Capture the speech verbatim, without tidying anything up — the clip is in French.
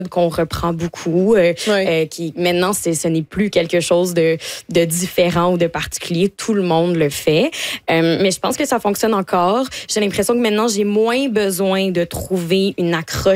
qu'on reprend beaucoup, euh, ouais. euh, qui maintenant c'est, ce n'est plus quelque chose de, de différent ou de particulier, tout le monde le fait. Euh, mais je pense que ça fonctionne encore. J'ai l'impression que maintenant j'ai moins besoin de trouver une accroche